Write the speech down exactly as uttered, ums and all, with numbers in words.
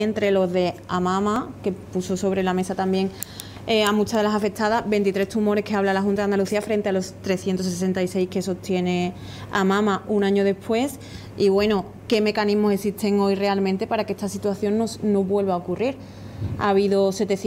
entre los de Amama, que puso sobre la mesa también eh, a muchas de las afectadas, veintitrés tumores que habla la Junta de Andalucía frente a los trescientos sesenta y seis que sostiene Amama un año después. Y bueno, ¿qué mecanismos existen hoy realmente para que esta situación no, no vuelva a ocurrir? Ha habido setecientos